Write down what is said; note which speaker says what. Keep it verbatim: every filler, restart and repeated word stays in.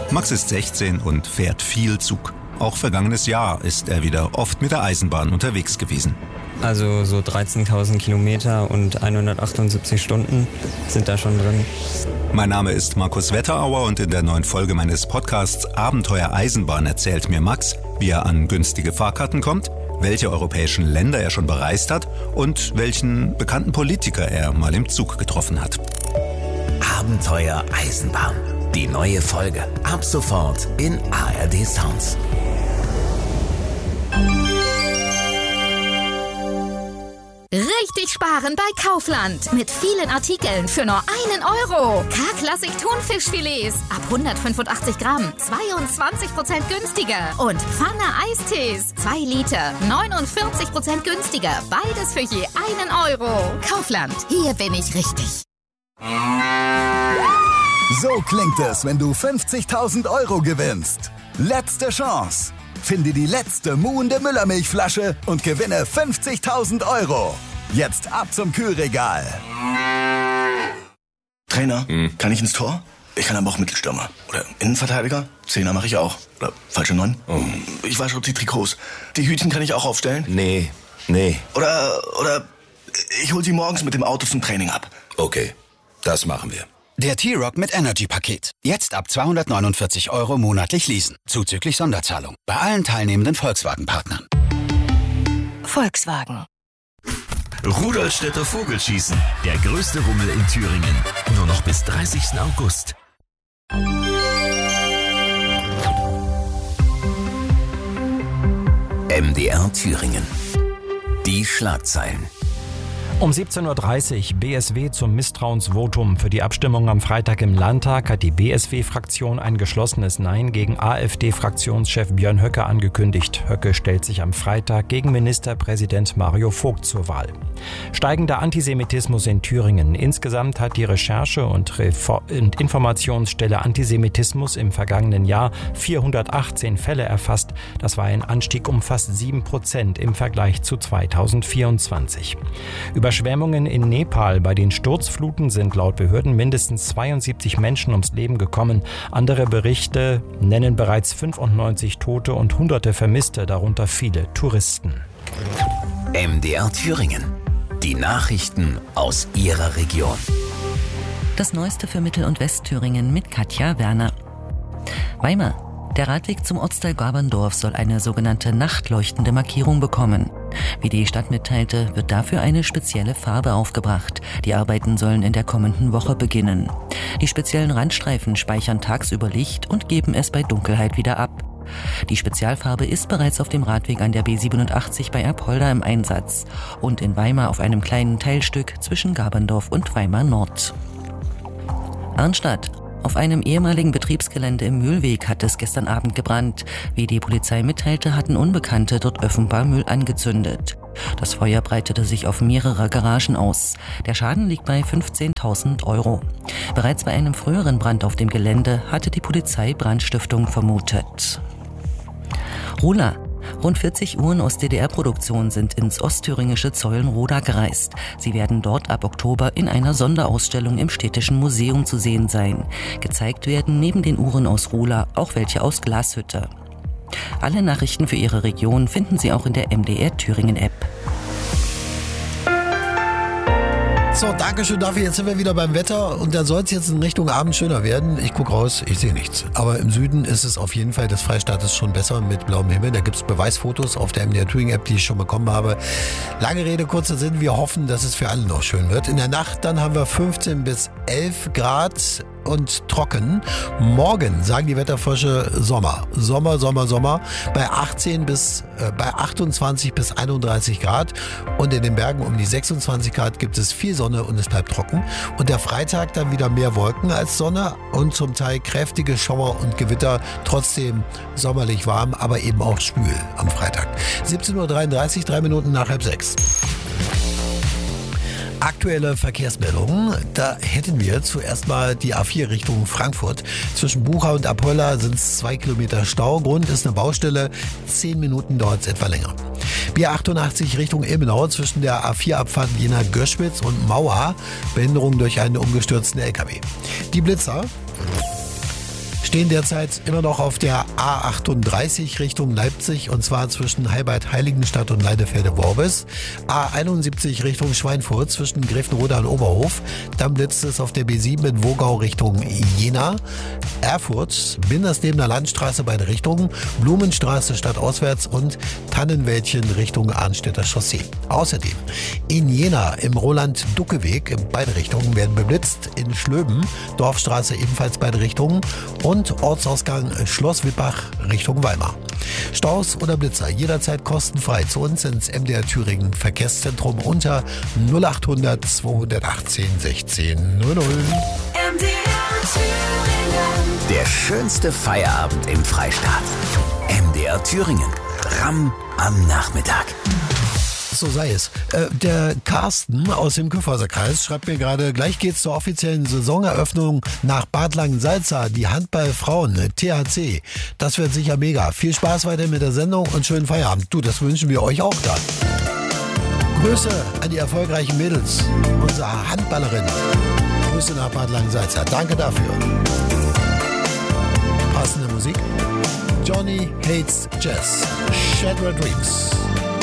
Speaker 1: Max ist sechzehn und fährt viel Zug. Auch vergangenes Jahr ist er wieder oft mit der Eisenbahn unterwegs gewesen.
Speaker 2: Also so dreizehntausend Kilometer und hundertachtundsiebzig Stunden sind da schon drin.
Speaker 1: Mein Name ist Markus Wetterauer und in der neuen Folge meines Podcasts Abenteuer Eisenbahn erzählt mir Max, wie er an günstige Fahrkarten kommt, welche europäischen Länder er schon bereist hat und welchen bekannten Politiker er mal im Zug getroffen hat.
Speaker 3: Abenteuer Eisenbahn. Die neue Folge ab sofort in A R D Sounds.
Speaker 4: Richtig sparen bei Kaufland. Mit vielen Artikeln für nur einen Euro. K-Klassik Thunfischfilets ab hundertfünfundachtzig Gramm. zweiundzwanzig Prozent günstiger. Und Pfanne Eistees. zwei Liter. neunundvierzig Prozent günstiger. Beides für je einen Euro. Kaufland. Hier bin ich richtig.
Speaker 5: So klingt es, wenn du fünfzigtausend Euro gewinnst. Letzte Chance. Finde die letzte muhende Müllermilchflasche und gewinne fünfzigtausend Euro. Jetzt ab zum Kühlregal.
Speaker 6: Trainer, hm. kann ich ins Tor? Ich kann aber auch Mittelstürmer. Oder Innenverteidiger? Zehner mache ich auch. Oder falsche Neun? Oh. Ich wasche die Trikots. Die Hütchen kann ich auch aufstellen?
Speaker 3: Nee, nee.
Speaker 6: Oder, oder ich hol sie morgens mit dem Auto zum Training ab.
Speaker 3: Okay, das machen wir.
Speaker 7: Der T-Roc mit Energy-Paket. Jetzt ab zweihundertneunundvierzig Euro monatlich leasen. Zuzüglich Sonderzahlung. Bei allen teilnehmenden Volkswagen-Partnern.
Speaker 8: Volkswagen.
Speaker 9: Rudolstädter Vogelschießen. Der größte Rummel in Thüringen. Nur noch bis dreißigsten August.
Speaker 3: M D R Thüringen. Die Schlagzeilen.
Speaker 10: Um siebzehn Uhr dreißig B S W zum Misstrauensvotum. Für die Abstimmung am Freitag im Landtag hat die B S W-Fraktion ein geschlossenes Nein gegen AfD-Fraktionschef Björn Höcke angekündigt. Höcke stellt sich am Freitag gegen Ministerpräsident Mario Vogt zur Wahl. Steigender Antisemitismus in Thüringen. Insgesamt hat die Recherche- und, Refor- und Informationsstelle Antisemitismus im vergangenen Jahr vierhundertachtzehn Fälle erfasst. Das war ein Anstieg um fast sieben Prozent im Vergleich zu zweitausendvierundzwanzig. Überschwemmungen in Nepal. Bei den Sturzfluten sind laut Behörden mindestens zweiundsiebzig Menschen ums Leben gekommen. Andere Berichte nennen bereits fünfundneunzig Tote und Hunderte Vermisste, darunter viele Touristen.
Speaker 3: M D R Thüringen. Die Nachrichten aus Ihrer Region.
Speaker 8: Das Neueste für Mittel- und Westthüringen mit Katja Werner. Weimar. Der Radweg zum Ortsteil Gaberndorf soll eine sogenannte nachtleuchtende Markierung bekommen. Wie die Stadt mitteilte, wird dafür eine spezielle Farbe aufgebracht. Die Arbeiten sollen in der kommenden Woche beginnen. Die speziellen Randstreifen speichern tagsüber Licht und geben es bei Dunkelheit wieder ab. Die Spezialfarbe ist bereits auf dem Radweg an der B siebenundachtzig bei Apolda im Einsatz und in Weimar auf einem kleinen Teilstück zwischen Gaberndorf und Weimar Nord. Arnstadt. Auf einem ehemaligen Betriebsgelände im Mühlweg hat es gestern Abend gebrannt. Wie die Polizei mitteilte, hatten Unbekannte dort offenbar Müll angezündet. Das Feuer breitete sich auf mehrere Garagen aus. Der Schaden liegt bei fünfzehntausend Euro. Bereits bei einem früheren Brand auf dem Gelände hatte die Polizei Brandstiftung vermutet. Rula. Rund vierzig Uhren aus D D R-Produktion sind ins ostthüringische Zeulenroda gereist. Sie werden dort ab Oktober in einer Sonderausstellung im Städtischen Museum zu sehen sein. Gezeigt werden neben den Uhren aus Rula auch welche aus Glashütte. Alle Nachrichten für Ihre Region finden Sie auch in der M D R Thüringen App.
Speaker 11: So, danke schön dafür. Jetzt sind wir wieder beim Wetter und da soll es jetzt in Richtung Abend schöner werden. Ich gucke raus, ich sehe nichts. Aber im Süden ist es auf jeden Fall des Freistaates schon besser mit blauem Himmel. Da gibt es Beweisfotos auf der M D R Thüringen App, die ich schon bekommen habe. Lange Rede, kurzer Sinn. Wir hoffen, dass es für alle noch schön wird. In der Nacht dann haben wir fünfzehn bis elf Grad und trocken. Morgen sagen die Wetterforscher Sommer. Sommer, Sommer, Sommer. Bei achtzehn bis, äh, bei achtundzwanzig bis einunddreißig Grad. Und in den Bergen um die sechsundzwanzig Grad gibt es viel Sonne und es bleibt trocken. Und der Freitag dann wieder mehr Wolken als Sonne und zum Teil kräftige Schauer und Gewitter. Trotzdem sommerlich warm, aber eben auch schwül am Freitag. siebzehn Uhr dreiunddreißig, drei Minuten nach halb sechs. Aktuelle Verkehrsmeldungen. Da hätten wir zuerst mal die A vier Richtung Frankfurt. Zwischen Bucha und Apolda sind es zwei Kilometer Stau. Grund ist eine Baustelle. Zehn Minuten dauert es etwa länger. B achtundachtzig Richtung Ilmenau zwischen der A vier Abfahrt Jena-Göschwitz und Mauer. Behinderung durch einen umgestürzten L K W. Die Blitzer. stehen derzeit immer noch auf der A achtunddreißig Richtung Leipzig und zwar zwischen Heibad-Heiligenstadt und Leidefelde-Worbis. A einundsiebzig Richtung Schweinfurt zwischen Grevenroda und Oberhof. Dann blitzt es auf der B sieben in Wogau Richtung Jena. Erfurt, Bindersnebener Landstraße beide Richtungen, Blumenstraße stadtauswärts und Tannenwäldchen Richtung Arnstädter Chaussee. Außerdem in Jena im Roland-Ducke-Weg beide Richtungen werden beblitzt, in Schlöben Dorfstraße ebenfalls beide Richtungen und Ortsausgang Schloss Wippach Richtung Weimar. Staus oder Blitzer jederzeit kostenfrei zu uns ins M D R Thüringen Verkehrszentrum unter null achthundert zweihundertachtzehn sechzehn null null.
Speaker 3: M D R Thüringen. Der schönste Feierabend im Freistaat. M D R Thüringen. Ramm am Nachmittag.
Speaker 11: So sei es. Äh, der Carsten aus dem Kyffhäuserkreis schreibt mir gerade, gleich geht's zur offiziellen Saisoneröffnung nach Bad Langensalza, die Handballfrauen, T H C. Das wird sicher mega. Viel Spaß weiter mit der Sendung und schönen Feierabend. Du, das wünschen wir euch auch da. Grüße an die erfolgreichen Mädels, unsere Handballerin. Grüße nach Bad Langensalza. Danke dafür. Passende Musik. Johnny Hates Jazz. Shattered Dreams.